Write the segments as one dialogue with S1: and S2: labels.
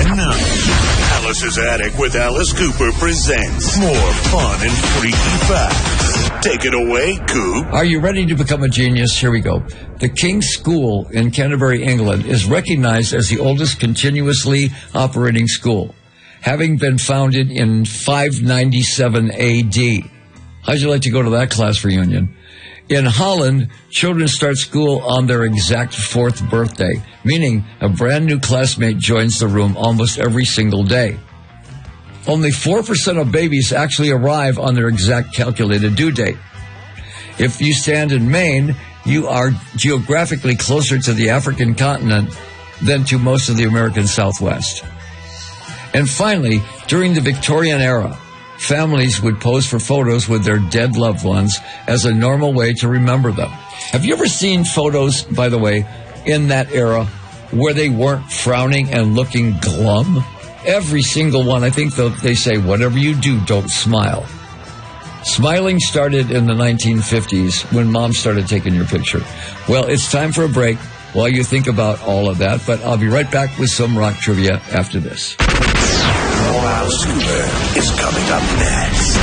S1: And now, Alice's Attic with Alice Cooper presents more fun and freaky facts. Take it away, Coop.
S2: Are you ready to become a genius? Here we go. The King's School in Canterbury, England, is recognized as the oldest continuously operating school, having been founded in 597 A.D. How'd you like to go to that class reunion? In Holland, children start school on their exact 4th birthday, meaning a brand new classmate joins the room almost every single day. Only 4% of babies actually arrive on their exact calculated due date. If you stand in Maine, you are geographically closer to the African continent than to most of the American Southwest. And finally, during the Victorian era, families would pose for photos with their dead loved ones as a normal way to remember them. Have you ever seen photos, by the way, in that era where they weren't frowning and looking glum? Every single one. I think they say, whatever you do, don't smile. Smiling started in the 1950s when Mom started taking your picture. Well, it's time for a break while you think about all of that, but I'll be right back with some rock trivia after this.
S1: Alice Cooper is coming up next.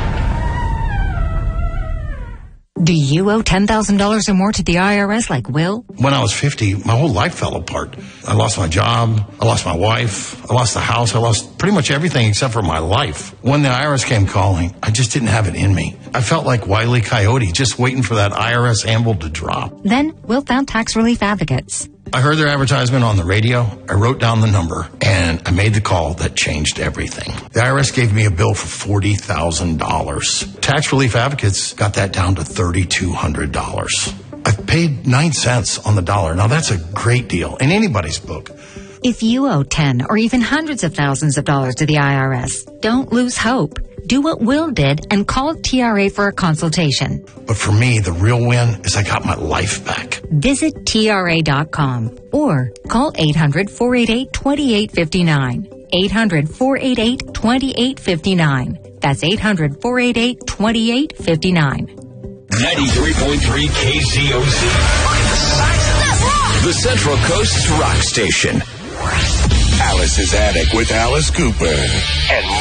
S3: Do you owe $10,000 or more to the IRS like Will?
S4: When I was 50, my whole life fell apart. I lost my job, I lost my wife, I lost the house, I lost pretty much everything except for my life. When the IRS came calling, I just didn't have it in me. I felt like Wile E. Coyote, just waiting for that IRS anvil to drop.
S3: Then Will found Tax Relief Advocates.
S4: I heard their advertisement on the radio, I wrote down the number, and I made the call that changed everything. The IRS gave me a bill for $40,000. Tax Relief Advocates got that down to $3,200. I've paid 9 cents on the dollar. Now that's a great deal in anybody's book.
S3: If you owe 10 or even hundreds of thousands of dollars to the IRS, don't lose hope. Do what Will did and call TRA for a consultation.
S4: But for me, the real win is I got my life back.
S3: Visit TRA.com or call 800-488-2859. 800-488-2859. That's 800-488-2859.
S5: 93.3 KZOZ. The Central Coast's rock station.
S1: Alice's Attic with Alice Cooper. And